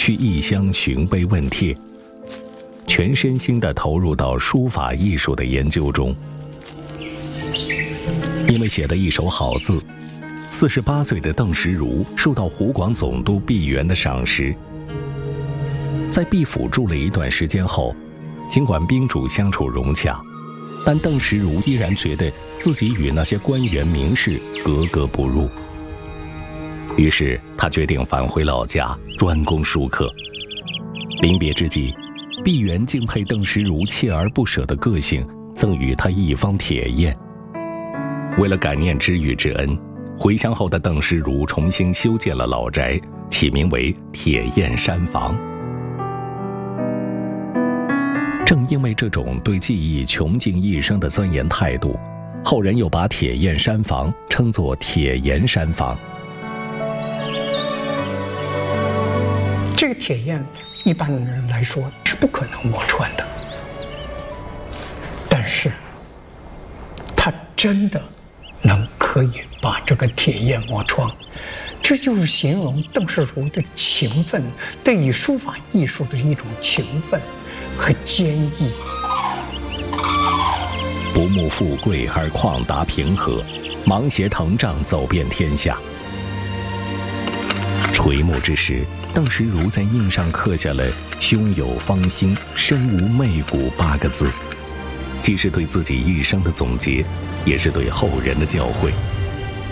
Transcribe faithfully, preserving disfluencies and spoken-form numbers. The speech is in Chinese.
去异乡寻碑问帖，全身心地投入到书法艺术的研究中。因为写的一手好字，四十八岁的邓石如受到湖广总督毕沅的赏识。在毕府住了一段时间后，尽管宾主相处融洽，但邓石如依然觉得自己与那些官员名士格格不入。于是他决定返回老家，专攻书课。临别之际，毕沅敬佩邓石如锲而不舍的个性，赠予他一方铁砚。为了感念知遇之恩，回乡后的邓石如重新修建了老宅，起名为铁砚山房。正因为这种对技艺穷尽一生的钻研态度，后人又把铁砚山房称作铁岩山房。 这个铁砚一般人来说是不可能磨穿的，但是他真的能可以把这个铁砚磨穿，这就是形容邓石如的勤奋，对于书法艺术的一种勤奋和坚毅。 不慕富贵而旷达平和，芒鞋藤杖走遍天下。垂暮之时，邓石如在印上刻下了胸有方心，身无媚骨八个字，既是对自己一生的总结，也是对后人的教诲。